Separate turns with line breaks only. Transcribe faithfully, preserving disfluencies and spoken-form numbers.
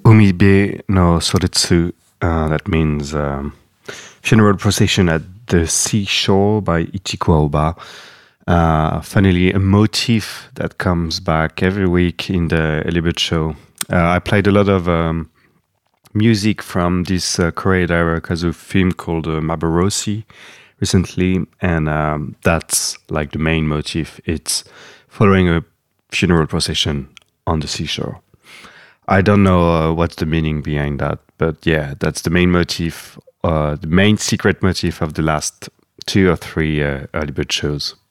Umibe no Soretsu, uh, that means um, Funeral Procession at the Seashore by Ichiko Aoba. Uh, funnily, a motif that comes back every week in the Early Bird Show. Uh, I played a lot of um, music from this uh, Koreeda Kazu film called uh, Maborosi recently, and um, that's like the main motif. It's following a funeral procession on the seashore. I don't know uh, what's the meaning behind that, but yeah, that's the main motif, uh, the main secret motif of the last two or three uh, Early Bird shows.